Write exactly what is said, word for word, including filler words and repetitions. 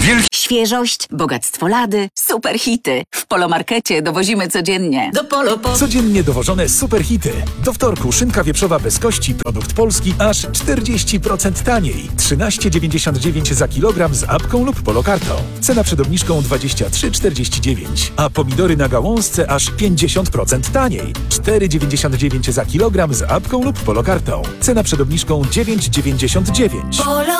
Wielki... Świeżość, bogactwo lady, super hity. W Polomarkecie dowozimy codziennie. Do Polo po... Codziennie dowożone super hity. Do wtorku szynka wieprzowa bez kości, produkt polski, aż czterdzieści procent taniej. trzynaście dziewięćdziesiąt dziewięć za kilogram z apką lub polokartą. Cena przed obniżką dwadzieścia trzy czterdzieści dziewięć. A pomidory na gałązce aż pięćdziesiąt procent taniej. cztery dziewięćdziesiąt dziewięć za kilogram z apką lub polokartą. Cena przed obniżką dziewięć dziewięćdziesiąt dziewięć.